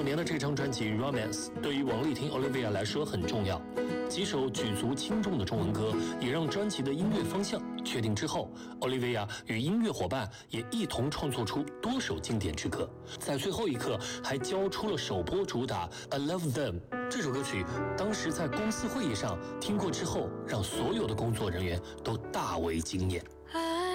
2009年的这张专辑《Romance》对于王丽婷 Olivia 来说很重要，几首举足轻重的中文歌也让专辑的音乐方向确定之后 ，Olivia 与音乐伙伴也一同创作出多首经典之歌，在最后一刻还交出了首播主打《I Love Them》。这首歌曲当时在公司会议上听过之后，让所有的工作人员都大为惊艳。